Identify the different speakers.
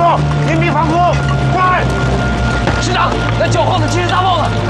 Speaker 1: 报，严密防空，快！
Speaker 2: 师长，来9号的精神大爆了！